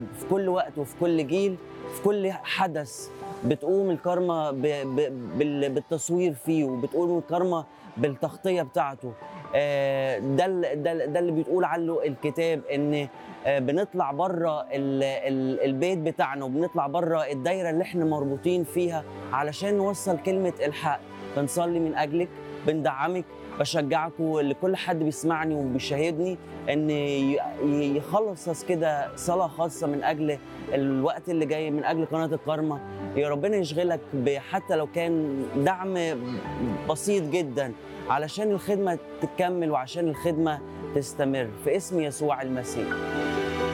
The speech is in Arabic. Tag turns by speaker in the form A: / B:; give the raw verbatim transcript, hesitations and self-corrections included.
A: في كل وقت وفي كل جيل، في كل حدث بتقوم الكارما ب... ب... بال... بالتصوير فيه، وبتقوم الكارما بالتغطية بتاعته. آه، ده ال- ده ال- ده اللي بيقول عنه الكتاب، ان آه، بنطلع بره ال... ال... البيت بتاعنا، وبنطلع بره الدايرة اللي احنا مربوطين فيها علشان نوصل كلمة الحق. بنصلي من أجلك، بندعمك، بشجعكم لكل حد بيسمعني وبيشاهدني ان ي- ي- يخلص كده صلاة خاصة من أجل الوقت اللي جاي، من أجل قناة الكارما. يا ربنا يشغلك ب- حتى لو كان دعم بسيط جدا، علشان الخدمة تكمل وعشان الخدمة تستمر في اسم يسوع المسيح.